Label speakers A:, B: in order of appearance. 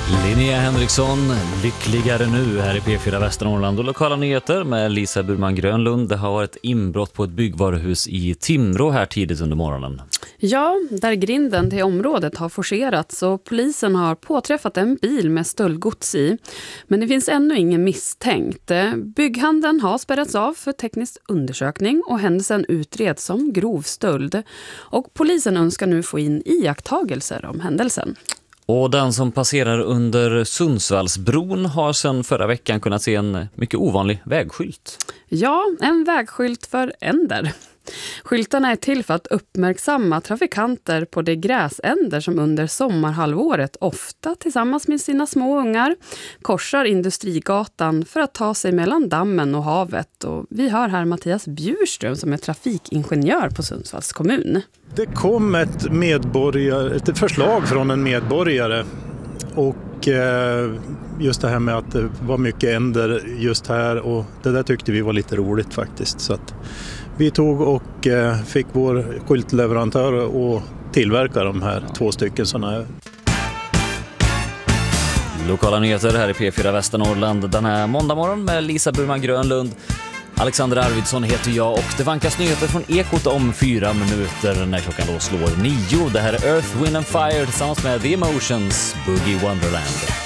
A: Linnea Henriksson, lyckligare nu här i P4 Västernorrland och lokala nyheter med Lisa Burman Grönlund. Det har varit inbrott på ett byggvaruhus i Timrå här tidigt under morgonen.
B: Ja, där grinden till området har forcerats och polisen har påträffat en bil med stöldgods i. Men det finns ännu ingen misstänkt. Bygghandeln har spärrats av för teknisk undersökning och händelsen utreds som grov stöld. Och polisen önskar nu få in iakttagelser om händelsen.
A: Och den som passerar under Sundsvallsbron har sedan förra veckan kunnat se en mycket ovanlig vägskylt.
B: Ja, en vägskylt för änder. Skyltarna är till för att uppmärksamma trafikanter på de gräsänder som under sommarhalvåret ofta tillsammans med sina små ungar korsar Industrigatan för att ta sig mellan dammen och havet. Och vi hör här Mattias Bjurström som är trafikingenjör på Sundsvalls kommun.
C: Det kom ett förslag från en medborgare och just det här med att det var mycket änder just här och det där tyckte vi var lite roligt faktiskt. Så att vi tog och fick vår skyltleverantör och tillverka de här 2 stycken sådana här.
A: Lokala nyheter här i P4 Västernorrland den här måndag morgon med Lisa Burman Grönlund. Alexander Arvidsson heter jag och det vankas nyheter från Ekot om 4 minuter när klockan då slår 9. Det här är Earth, Wind and Fire tillsammans med The Emotions, Boogie Wonderland.